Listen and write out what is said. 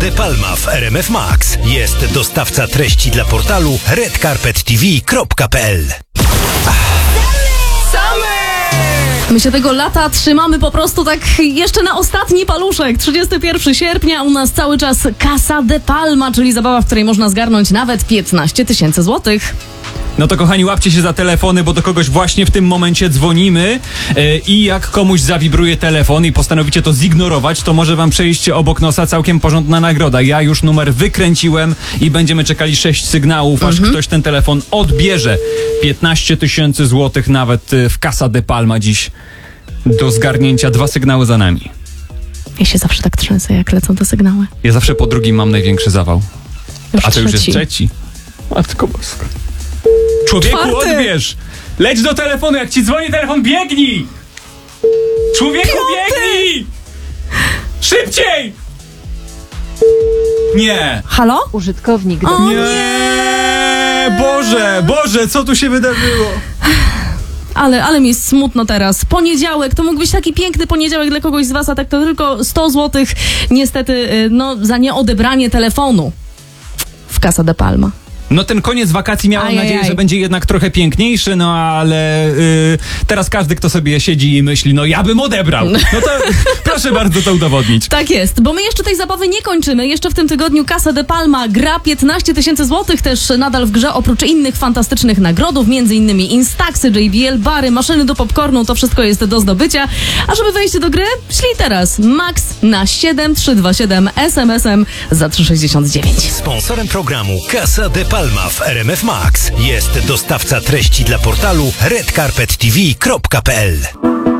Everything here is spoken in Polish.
De Palma w RMF Max. Jest dostawca treści dla portalu redcarpettv.pl. My się tego lata trzymamy po prostu tak jeszcze na ostatni paluszek. 31 sierpnia u nas cały czas Casa de Palma, czyli zabawa, w której można zgarnąć nawet 15 000 złotych. No to kochani, łapcie się za telefony, bo do kogoś właśnie w tym momencie dzwonimy i jak komuś zawibruje telefon i postanowicie to zignorować, to może wam przejść obok nosa całkiem porządna nagroda. Ja już numer wykręciłem i będziemy czekali 6 sygnałów, aż ktoś ten telefon odbierze. 15 000 złotych nawet w Casa de Palma dziś do zgarnięcia. 2 sygnały za nami. Ja się zawsze tak trzęsę, jak lecą te sygnały. Ja zawsze po drugim mam największy zawał. A to już jest trzeci. Matko Boska. Człowieku, Czwarty. odbierz! Leć do telefonu, jak ci dzwoni telefon, biegnij! Człowieku, biegnij! Szybciej! Nie! Halo? Użytkownik O Nie! Boże, co tu się wydarzyło? Ale mi smutno teraz. Poniedziałek, to mógł być taki piękny poniedziałek dla kogoś z was, a tak to tylko 100 złotych niestety za nieodebranie telefonu w Casa de Palma. No ten koniec wakacji miałem nadzieję, że będzie jednak trochę piękniejszy, no ale teraz każdy, kto sobie siedzi i myśli, no ja bym odebrał. No to proszę bardzo to udowodnić. Tak jest, bo my jeszcze tej zabawy nie kończymy. Jeszcze w tym tygodniu Casa de Palma gra 15 000 złotych też nadal w grze, oprócz innych fantastycznych nagrodów, między innymi Instaxy, JBL, bary, maszyny do popcornu, to wszystko jest do zdobycia. A żeby wejść do gry, ślij teraz MAX na 7327 SMS-em za 369. Sponsorem programu Casa de Palma w RMF Max jest dostawca treści dla portalu redcarpettv.pl.